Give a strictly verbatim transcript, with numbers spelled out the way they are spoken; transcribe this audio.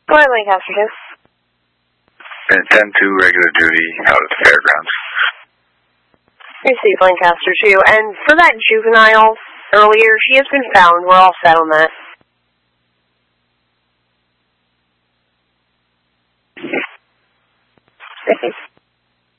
Go ahead, Lancaster two. And ten two regular duty out at the fairgrounds. Receive Lancaster two. And for that juvenile earlier, she has been found. We're all set on that. Okay.